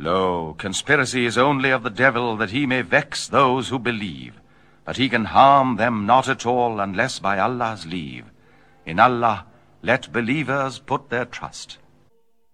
Lo, conspiracy is only of the devil, that he may vex those who believe. But he can harm them not at all, unless by Allah's leave. In Allah let believers put their trust.